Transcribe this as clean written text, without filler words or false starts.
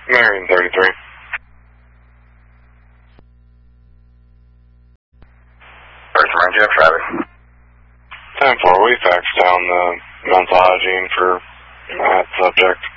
Marion 33. First Marine, do you have traffic? 10-4, we faxed down the mental hygiene for that subject.